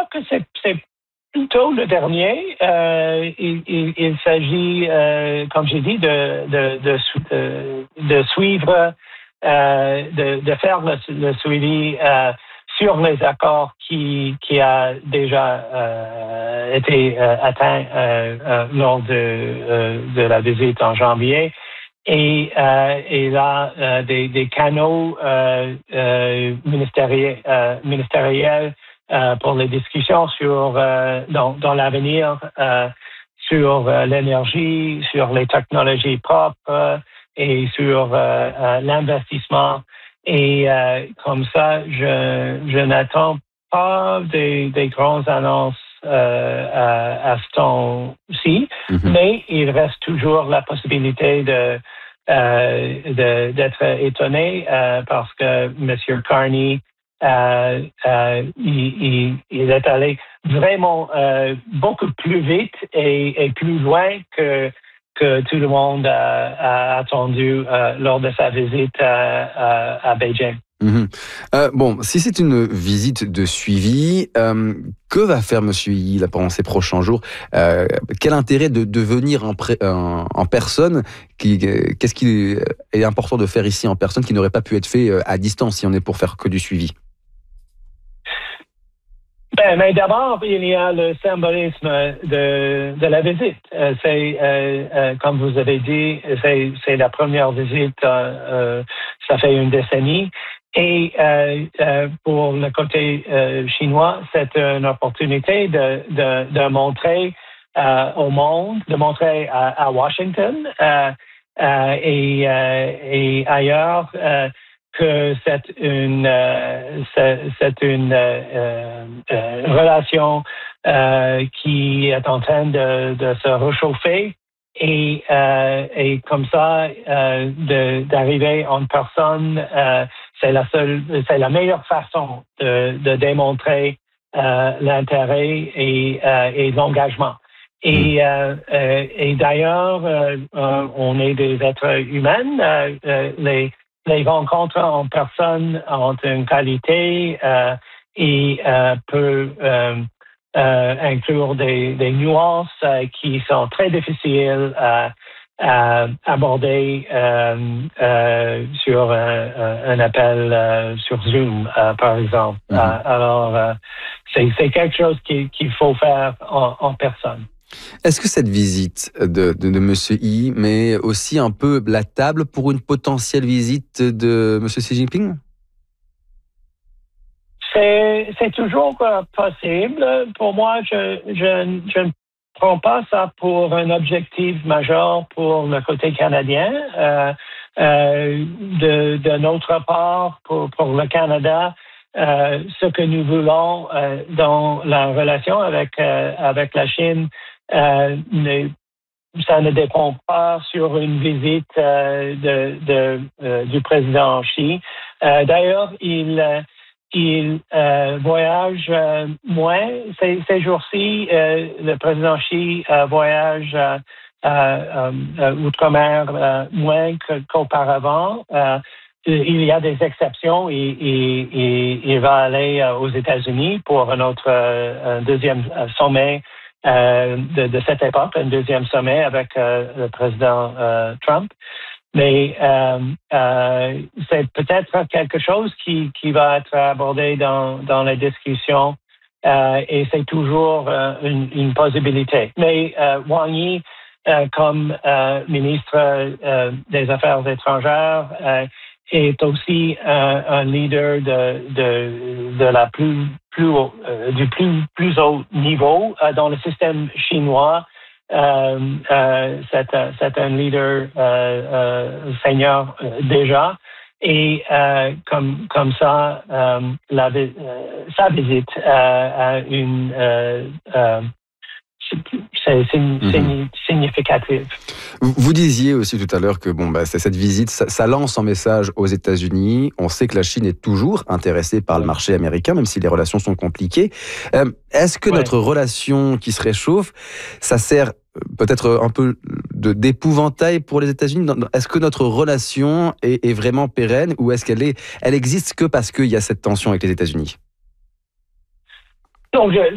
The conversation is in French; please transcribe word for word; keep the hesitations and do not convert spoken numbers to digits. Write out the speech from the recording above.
que c'est, c'est plutôt le dernier. Euh, il, il, il s'agit, euh, comme j'ai dit, de, de, de, de, de suivre, euh, de, de faire le, le suivi euh, sur les accords qui, qui a déjà euh, été euh, atteint euh, euh, lors de, euh, de la visite en janvier. Et, euh, et là, euh, des, des canaux euh, euh, ministériels, euh, ministériels euh, pour les discussions sur euh, dans, dans l'avenir, euh, sur euh, l'énergie, sur les technologies propres euh, et sur euh, euh, l'investissement. Et euh, comme ça, je, je n'attends pas des, des grandes annonces euh, à, à ce temps-ci, mm-hmm. mais il reste toujours la possibilité de, euh, de d'être étonné euh, parce que M. Carney, euh, euh, il, il, il est allé vraiment euh, beaucoup plus vite et, et plus loin que que tout le monde a, a attendu euh, lors de sa visite à, à, à Beijing. Mmh. Euh, bon, si c'est une visite de suivi, euh, que va faire Monsieur Yi là, pendant ces prochains jours? euh, Quel intérêt de, de venir en, pré, en, en personne? qui, Qu'est-ce qui est important de faire ici en personne qui n'aurait pas pu être fait à distance si on est pour faire que du suivi? Ben, mais d'abord, il y a le symbolisme de, de la visite. Euh, c'est, euh, euh, comme vous avez dit, c'est, c'est la première visite, euh, euh, ça fait une décennie. Et euh, euh, pour le côté euh, chinois, c'est une opportunité de, de, de montrer euh, au monde, de montrer à, à Washington euh, euh, et, euh, et ailleurs euh, que c'est une, euh, c'est, c'est une euh, euh, relation euh, qui est en train de, de se réchauffer et, euh, et comme ça, euh, de, d'arriver en personne, euh, c'est la seule, c'est la meilleure façon de, de démontrer euh, l'intérêt et, euh, et l'engagement. Et, euh, euh, et d'ailleurs, euh, euh, on est des êtres humains. Euh, euh, les Les rencontres en personne ont une qualité euh, et euh, peut euh, euh, inclure des, des nuances euh, qui sont très difficiles à, à aborder euh, euh, sur un, un appel euh, sur Zoom, euh, par exemple. Mm-hmm. Euh, alors, euh, c'est, c'est quelque chose qu'il, qu'il faut faire en, en personne. Est-ce que cette visite de, de, de M. Yi met aussi un peu la table pour une potentielle visite de M. Xi Jinping? C'est, c'est toujours possible. Pour moi, je, je, je ne prends pas ça pour un objectif majeur pour le côté canadien. Euh, euh, de, de notre part, pour, pour le Canada, euh, ce que nous voulons euh, dans la relation avec, euh, avec la Chine, Euh, ne, ça ne dépend pas sur une visite euh, de, de, euh, du président Xi. Euh, d'ailleurs, il, il euh, voyage euh, moins. Ces, ces jours-ci, euh, le président Xi euh, voyage euh, euh, euh, outre-mer euh, moins que, qu'auparavant. Euh, il y a des exceptions. Il, il, il, il va aller euh, aux États-Unis pour un autre euh, un deuxième sommet Euh, de, de cette époque, un deuxième sommet avec euh, le président euh, Trump. Mais euh, euh, c'est peut-être quelque chose qui, qui va être abordé dans, dans les discussions euh, et c'est toujours euh, une, une possibilité. Mais euh, Wang Yi, euh, comme euh, ministre euh, des Affaires étrangères, euh, est aussi euh, un leader de, de, de la plus, plus haut, euh, du plus, plus haut niveau euh, dans le système chinois. Euh, euh, c'est, un, c'est un leader euh, euh, senior euh, déjà. Et euh, comme, comme ça, euh, la, euh, sa visite euh, a une... Euh, euh, C'est, c'est, c'est mmh. significatif. Vous disiez aussi tout à l'heure que bon, bah, cette visite, ça, ça lance un message aux États-Unis. On sait que la Chine est toujours intéressée par le marché américain, même si les relations sont compliquées. Euh, est-ce que ouais. notre relation qui se réchauffe, ça sert peut-être un peu de, d'épouvantail pour les États-Unis? Est-ce que notre relation est, est vraiment pérenne ou est-ce qu'elle est, elle existe que parce qu'il y a cette tension avec les États-Unis? Donc, je,